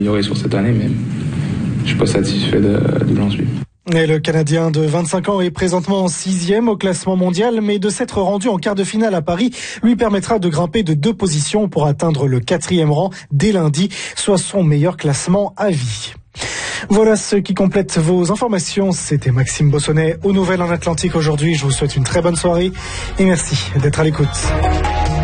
Ignoré sur cette année, mais je suis pas satisfait d'où j'en suis. Et le Canadien de 25 ans est présentement en 6e au classement mondial, mais de s'être rendu en quart de finale à Paris lui permettra de grimper de 2 positions pour atteindre le 4e rang dès lundi, soit son meilleur classement à vie. Voilà ce qui complète vos informations. C'était Maxime Bossonnet aux Nouvelles en Atlantique aujourd'hui. Je vous souhaite une très bonne soirée et merci d'être à l'écoute.